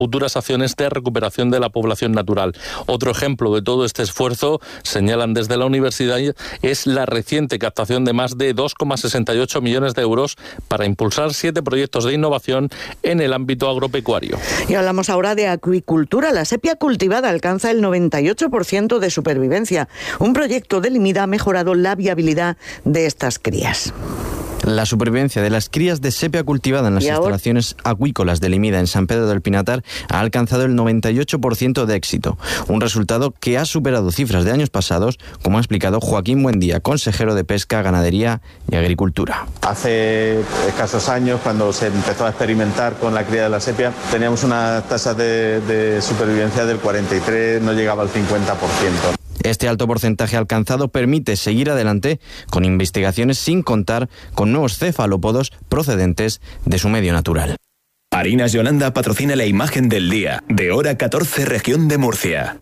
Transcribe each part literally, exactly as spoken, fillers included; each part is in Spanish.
futuras acciones de recuperación de la población natural. Otro ejemplo de todo este esfuerzo, señalan desde la universidad, es la reciente captación de más de dos coma sesenta y ocho millones de euros para impulsar siete proyectos de innovación en el ámbito agropecuario. Y hablamos ahora de acuicultura. La sepia cultivada alcanza el noventa y ocho por ciento de supervivencia. Un proyecto de Limida ha mejorado la viabilidad de estas crías. La supervivencia de las crías de sepia cultivada en las instalaciones acuícolas de Limida en San Pedro del Pinatar ha alcanzado el noventa y ocho por ciento de éxito, un resultado que ha superado cifras de años pasados, como ha explicado Joaquín Buendía, consejero de Pesca, Ganadería y Agricultura. Hace escasos años, cuando se empezó a experimentar con la cría de la sepia, teníamos una tasa de, de supervivencia del cuarenta y tres, no llegaba al cincuenta por ciento. Este alto porcentaje alcanzado permite seguir adelante con investigaciones sin contar con nuevos cefalópodos procedentes de su medio natural. Harinas Yolanda patrocina la imagen del día, de hora catorce, región de Murcia.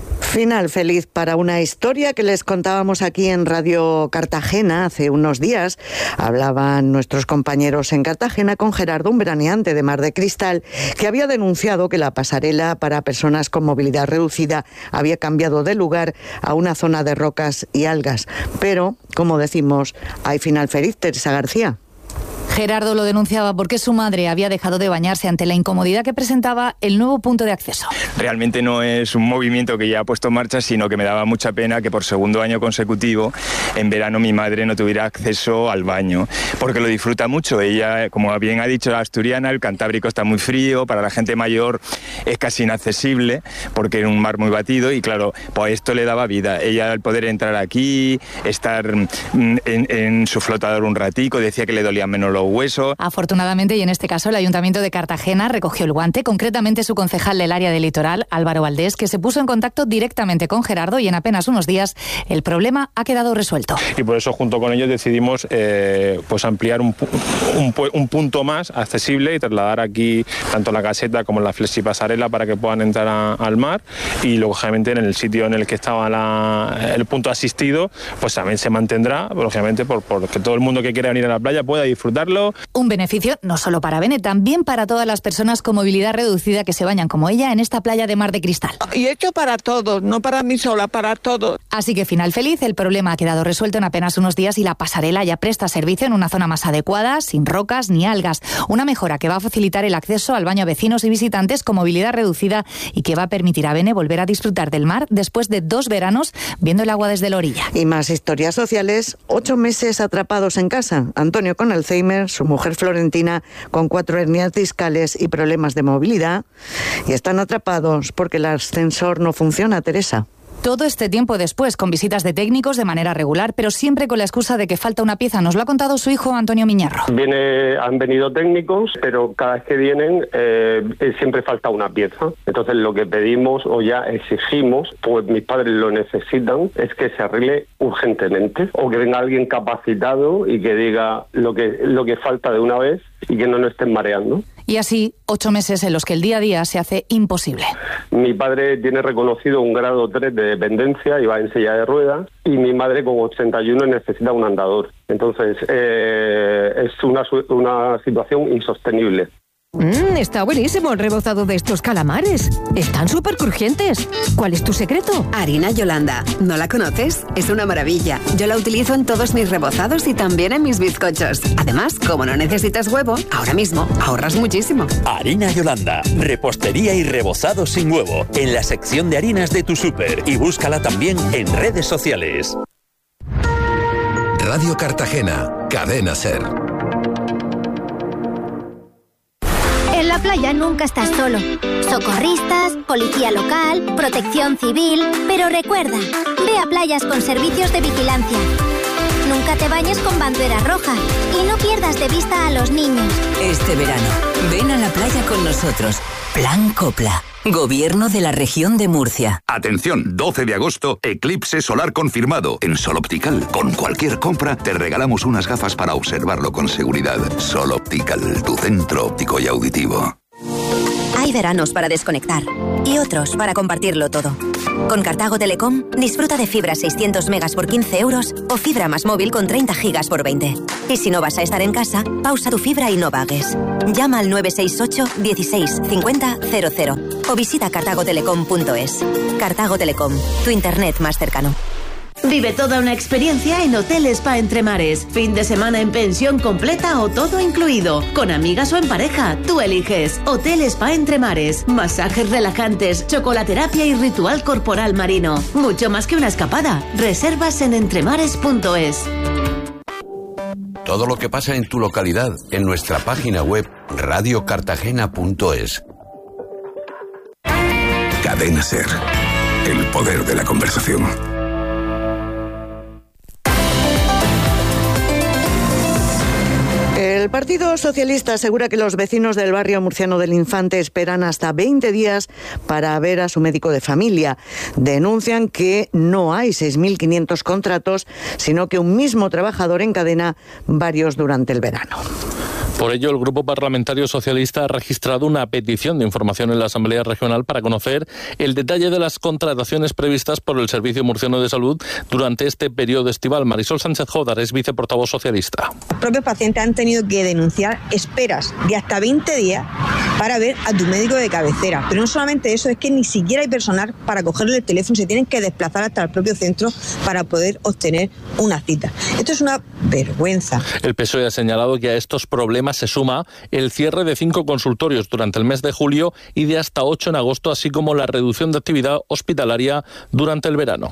Final feliz para una historia que les contábamos aquí en Radio Cartagena hace unos días. Hablaban nuestros compañeros en Cartagena con Gerardo, un veraneante de Mar de Cristal, que había denunciado que la pasarela para personas con movilidad reducida había cambiado de lugar a una zona de rocas y algas. Pero, como decimos, hay final feliz, Teresa García. Gerardo lo denunciaba porque su madre había dejado de bañarse ante la incomodidad que presentaba el nuevo punto de acceso. Realmente no es un movimiento que ya ha puesto en marcha, sino que me daba mucha pena que por segundo año consecutivo, en verano, mi madre no tuviera acceso al baño, porque lo disfruta mucho. Ella, como bien ha dicho la asturiana, el Cantábrico está muy frío, para la gente mayor es casi inaccesible, porque es un mar muy batido, y claro, pues esto le daba vida. Ella, al poder entrar aquí, estar en, en su flotador un ratico, decía que le dolían menos los huesos. Afortunadamente, y en este caso, el Ayuntamiento de Cartagena recogió el guante, concretamente su concejal del área de Litoral, Álvaro Valdés, que se puso en contacto directamente con Gerardo, y en apenas unos días el problema ha quedado resuelto. Y por eso, junto con ellos, decidimos eh, pues ampliar un, un, un punto más accesible y trasladar aquí tanto la caseta como la flexipasarela para que puedan entrar a, al mar, y lógicamente en el sitio en el que estaba la, el punto asistido, pues también se mantendrá, lógicamente, por, por que todo el mundo que quiera venir a la playa pueda disfrutarlo. Un beneficio no solo para Bene, también para todas las personas con movilidad reducida que se bañan como ella en esta playa de Mar de Cristal. Y hecho para todos, no para mí sola, para todos. Así que final feliz, el problema ha quedado resuelto en apenas unos días y la pasarela ya presta servicio en una zona más adecuada, sin rocas ni algas. Una mejora que va a facilitar el acceso al baño a vecinos y visitantes con movilidad reducida y que va a permitir a Bene volver a disfrutar del mar después de dos veranos viendo el agua desde la orilla. Y más historias sociales, ocho meses atrapados en casa. Antonio con Alzheimer, su mujer Florentina con cuatro hernias discales y problemas de movilidad, y están atrapados porque el ascensor no funciona, Teresa. Todo este tiempo después, con visitas de técnicos de manera regular, pero siempre con la excusa de que falta una pieza. Nos lo ha contado su hijo Antonio Miñarro. Viene, han venido técnicos, pero cada vez que vienen eh, siempre falta una pieza. Entonces lo que pedimos o ya exigimos, pues mis padres lo necesitan, es que se arregle urgentemente. O que venga alguien capacitado y que diga lo que, lo que falta de una vez y que no nos estén mareando. Y así, ocho meses en los que el día a día se hace imposible. Mi padre tiene reconocido un grado tres de dependencia y va en silla de ruedas, y mi madre con ochenta y uno necesita un andador. Entonces, eh, es una, una situación insostenible. Mmm, está buenísimo el rebozado de estos calamares. Están súper crujientes. ¿Cuál es tu secreto? Harina Yolanda. ¿No la conoces? Es una maravilla. Yo la utilizo en todos mis rebozados y también en mis bizcochos. Además, como no necesitas huevo, ahora mismo ahorras muchísimo. Harina Yolanda. Repostería y rebozado sin huevo. En la sección de harinas de tu súper. Y búscala también en redes sociales. Radio Cartagena. Cadena SER. En la playa nunca estás solo. Socorristas, policía local, protección civil. Pero recuerda, ve a playas con servicios de vigilancia. Nunca te bañes con bandera roja y no pierdas de vista a los niños. Este verano, ven a la playa con nosotros. Plan Copla. Gobierno de la Región de Murcia. Atención, doce de agosto, eclipse solar confirmado en Sol Optical. Con cualquier compra te regalamos unas gafas para observarlo con seguridad. Sol Optical, tu centro óptico y auditivo. Hay veranos para desconectar y otros para compartirlo todo. Con Cartago Telecom, disfruta de fibra seiscientos megas por quince euros o fibra más móvil con treinta gigas por veinte. Y si no vas a estar en casa, pausa tu fibra y no pagues. Llama al nueve seis ocho, dieciséis, cincuenta, cero cero o visita cartago telecom punto es. Cartago Telecom, tu internet más cercano. Vive toda una experiencia en Hotel Spa Entre Mares. Fin de semana en pensión completa o todo incluido. Con amigas o en pareja, tú eliges. Hotel Spa Entre Mares. Masajes relajantes, chocolaterapia y ritual corporal marino. Mucho más que una escapada. Reservas en entremares punto es. Todo lo que pasa en tu localidad en nuestra página web radio cartagena punto es. Cadena Ser. El poder de la conversación. El Partido Socialista asegura que los vecinos del barrio murciano del Infante esperan hasta veinte días para ver a su médico de familia. Denuncian que no hay seis mil quinientos contratos, sino que un mismo trabajador encadena varios durante el verano. Por ello, el Grupo Parlamentario Socialista ha registrado una petición de información en la Asamblea Regional para conocer el detalle de las contrataciones previstas por el Servicio Murciano de Salud durante este periodo estival. Marisol Sánchez Jódar es viceportavoz socialista. Los propios pacientes han tenido que denunciar esperas de hasta veinte días para ver a tu médico de cabecera. Pero no solamente eso, es que ni siquiera hay personal para cogerle el teléfono, se tienen que desplazar hasta el propio centro para poder obtener una cita. Esto es una vergüenza. El P S O E ha señalado que a estos problemas se suma el cierre de cinco consultorios durante el mes de julio y de hasta ocho en agosto, así como la reducción de actividad hospitalaria durante el verano.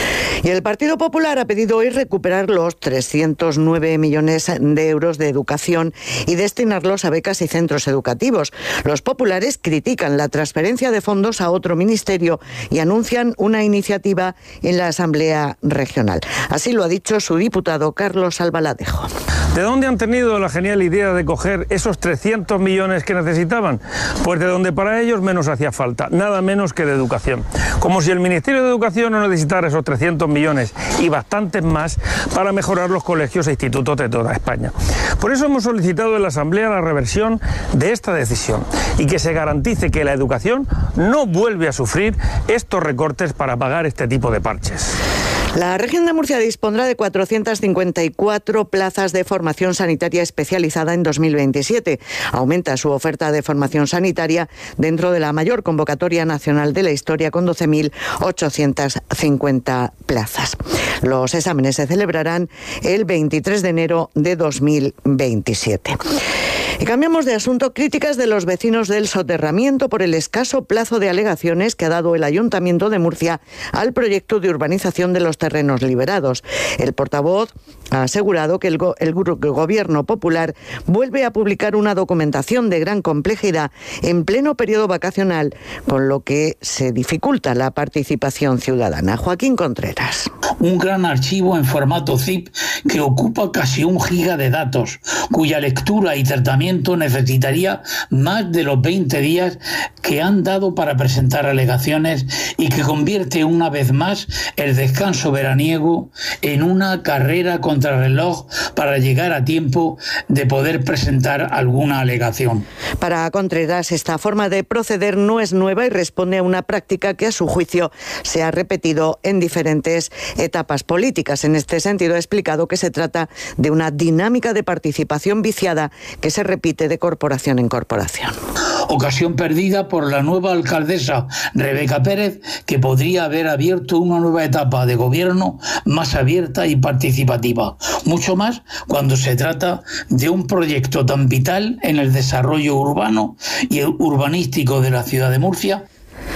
Y el Partido Popular ha pedido hoy recuperar los trescientos nueve millones de euros de educación y destinarlos a becas y centros educativos. Los populares critican la transferencia de fondos a otro ministerio y anuncian una iniciativa en la Asamblea Regional. Así lo ha dicho su diputado Carlos Albaladejo. ¿De dónde han tenido la genial idea de coger esos trescientos millones que necesitaban? Pues de donde para ellos menos hacía falta, nada menos que de educación. Como si el Ministerio de Educación no necesitara esos trescientos millones y bastantes más para mejorar los colegios e institutos de toda España. Por eso hemos solicitado en la Asamblea la reversión de esta decisión y que se garantice que la educación no vuelve a sufrir estos recortes para pagar este tipo de parches. La región de Murcia dispondrá de cuatrocientas cincuenta y cuatro plazas de formación sanitaria especializada en dos mil veintisiete. Aumenta su oferta de formación sanitaria dentro de la mayor convocatoria nacional de la historia, con doce mil ochocientas cincuenta plazas. Los exámenes se celebrarán el veintitrés de enero de dos mil veintisiete. Y cambiamos de asunto. Críticas de los vecinos del soterramiento por el escaso plazo de alegaciones que ha dado el Ayuntamiento de Murcia al proyecto de urbanización de los terrenos liberados. El portavoz ha asegurado que el, go el Gobierno Popular vuelve a publicar una documentación de gran complejidad en pleno periodo vacacional, con lo que se dificulta la participación ciudadana. Joaquín Contreras. Un gran archivo en formato zip que ocupa casi un giga de datos, cuya lectura y tratamiento necesitaría más de los veinte días que han dado para presentar alegaciones, y que convierte una vez más el descanso veraniego en una carrera contrarreloj para llegar a tiempo de poder presentar alguna alegación. Para Contreras, esta forma de proceder no es nueva y responde a una práctica que, a su juicio, se ha repetido en diferentes etapas políticas. En este sentido, ha explicado que se trata de una dinámica de participación viciada que se repite de corporación en corporación. Ocasión perdida por la nueva alcaldesa Rebeca Pérez, que podría haber abierto una nueva etapa de gobierno más abierta y participativa. Mucho más cuando se trata de un proyecto tan vital en el desarrollo urbano y urbanístico de la ciudad de Murcia.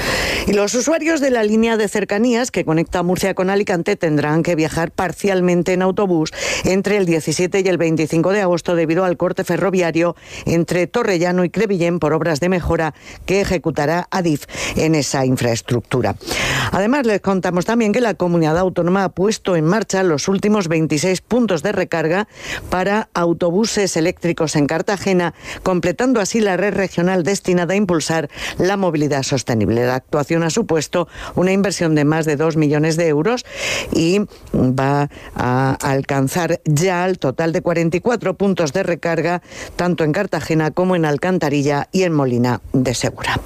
Y los usuarios de la línea de cercanías que conecta Murcia con Alicante tendrán que viajar parcialmente en autobús entre el diecisiete y el veinticinco de agosto debido al corte ferroviario entre Torrellano y Crevillén por obras de mejora que ejecutará Adif en esa infraestructura. Además, les contamos también que la comunidad autónoma ha puesto en marcha los últimos veintiséis puntos de recarga para autobuses eléctricos en Cartagena, completando así la red regional destinada a impulsar la movilidad sostenible. La actuación operación ha supuesto una inversión de más de dos millones de euros y va a alcanzar ya el total de cuarenta y cuatro puntos de recarga, tanto en Cartagena como en Alcantarilla y en Molina de Segura.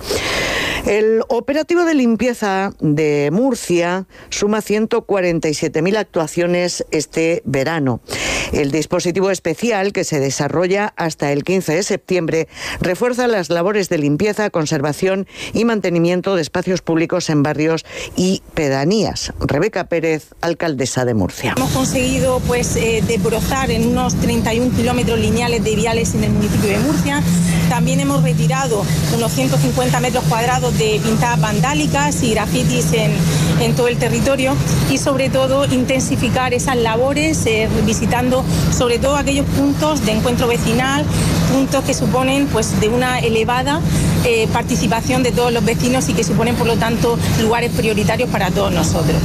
El operativo de limpieza de Murcia suma ciento cuarenta y siete mil actuaciones este verano. El dispositivo especial, que se desarrolla hasta el quince de septiembre, refuerza las labores de limpieza, conservación y mantenimiento de espacios públicos en barrios y pedanías. Rebeca Pérez, alcaldesa de Murcia. Hemos conseguido pues eh, desbrozar en unos treinta y un kilómetros lineales de viales en el municipio de Murcia. También hemos retirado unos ciento cincuenta metros cuadrados de pintadas vandálicas y grafitis en, en todo el territorio y sobre todo intensificar esas labores eh, visitando sobre todo aquellos puntos de encuentro vecinal, puntos que suponen pues de una elevada eh, participación de todos los vecinos y que suponen por lo tanto lugares prioritarios para todos nosotros.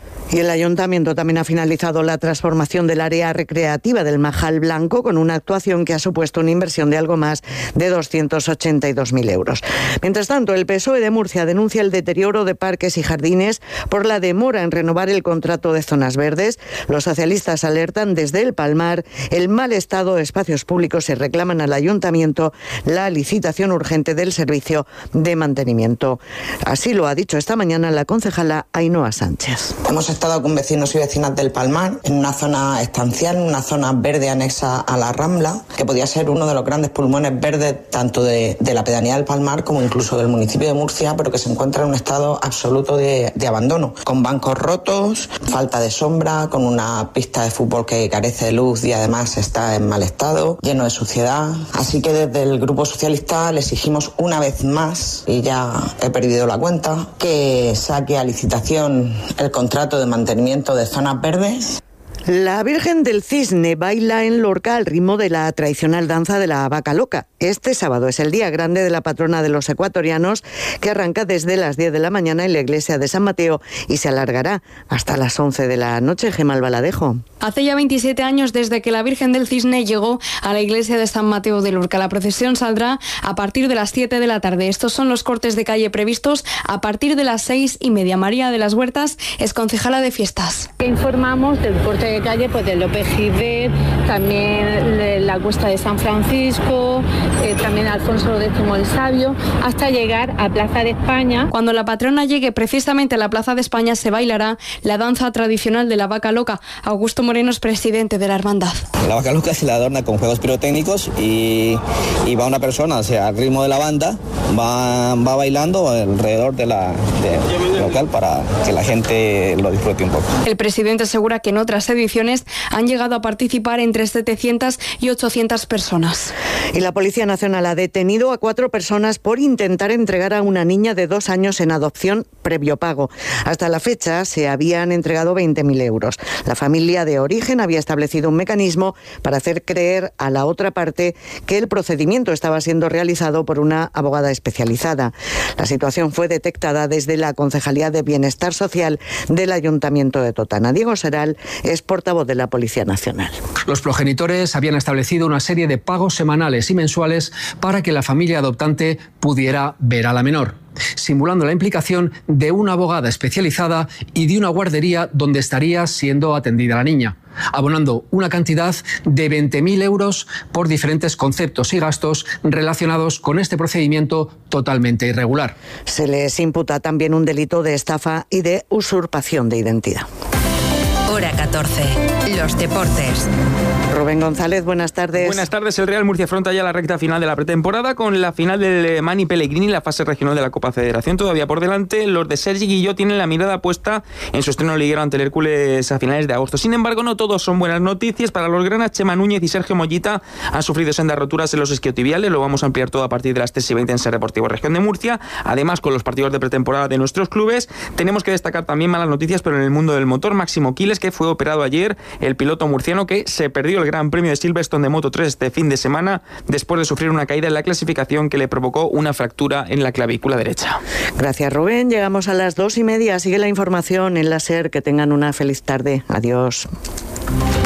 Y el Ayuntamiento también ha finalizado la transformación del área recreativa del Majal Blanco con una actuación que ha supuesto una inversión de algo más de doscientos ochenta y dos mil euros. Mientras tanto, el P S O E de Murcia denuncia el deterioro de parques y jardines por la demora en renovar el contrato de zonas verdes. Los socialistas alertan desde el Palmar el mal estado de espacios públicos y reclaman al Ayuntamiento la licitación urgente del servicio de mantenimiento. Así lo ha dicho esta mañana la concejala Ainhoa Sánchez. Hemos estado con vecinos y vecinas del Palmar en una zona estancial, una zona verde anexa a la Rambla, que podía ser uno de los grandes pulmones verdes tanto de, de la pedanía del Palmar como incluso del municipio de Murcia, pero que se encuentra en un estado absoluto de, de abandono, con bancos rotos, falta de sombra, con una pista de fútbol que carece de luz y además está en mal estado, lleno de suciedad. Así que desde el Grupo Socialista le exigimos una vez más, y ya he perdido la cuenta, que saque a licitación el contrato de mantenimiento de zonas verdes. La Virgen del Cisne baila en Lorca al ritmo de la tradicional danza de la vaca loca. Este sábado es el día grande de la patrona de los ecuatorianos, que arranca desde las diez de la mañana en la iglesia de San Mateo y se alargará hasta las once de la noche. Gemma Albaladejo. Hace ya veintisiete años desde que la Virgen del Cisne llegó a la iglesia de San Mateo de Lorca. La procesión saldrá a partir de las siete de la tarde. Estos son los cortes de calle previstos a partir de las seis y media. María de las Huertas es concejala de fiestas. Informamos del corte de calle pues de López Gibet, también de la Cuesta de San Francisco, eh, también Alfonso X el Sabio, hasta llegar a Plaza de España. Cuando la patrona llegue precisamente a la Plaza de España se bailará la danza tradicional de la vaca loca. Augusto Moreno es presidente de la hermandad. La vaca loca se la adorna con juegos pirotécnicos y, y va una persona, o sea, al ritmo de la banda, va, va bailando alrededor de la de, local para que la gente lo disfrute un poco. El presidente asegura que en otras ediciones han llegado a participar entre setecientas y ochocientas personas. Y la Policía Nacional ha detenido a cuatro personas por intentar entregar a una niña de dos años en adopción previo pago. Hasta la fecha se habían entregado veinte mil euros. La familia de origen había establecido un mecanismo para hacer creer a la otra parte que el procedimiento estaba siendo realizado por una abogada especializada. La situación fue detectada desde la Concejalía de Bienestar Social del Ayuntamiento de Totana. Diego Seral es portavoz de la Policía Nacional. Los progenitores habían establecido una serie de pagos semanales y mensuales para que la familia adoptante pudiera ver a la menor, simulando la implicación de una abogada especializada y de una guardería donde estaría siendo atendida la niña, abonando una cantidad de veinte mil euros por diferentes conceptos y gastos relacionados con este procedimiento totalmente irregular. Se les imputa también un delito de estafa y de usurpación de identidad. Hora catorce. Los deportes. Rubén González, buenas tardes. Buenas tardes. El Real Murcia afronta ya la recta final de la pretemporada con la final del Mani Pellegrini, la fase regional de la Copa Federación todavía por delante. Los de Sergi Guilló tienen la mirada puesta en su estreno liguero ante el Hércules a finales de agosto. Sin embargo, no todos son buenas noticias. Para los granas, Chema Núñez y Sergio Mollita han sufrido sendas roturas en los isquiotibiales. Lo vamos a ampliar todo a partir de las tres y veinte en Ser Deportivo Región de Murcia. Además, con los partidos de pretemporada de nuestros clubes, tenemos que destacar también malas noticias, pero en el mundo del motor, Máximo Quiles, que fue operado ayer, el piloto murciano que se perdió el Gran Premio de Silverstone de Moto tres este fin de semana después de sufrir una caída en la clasificación que le provocó una fractura en la clavícula derecha. Gracias, Rubén. Llegamos a las dos y media. Sigue la información en la SER. Que tengan una feliz tarde. Adiós.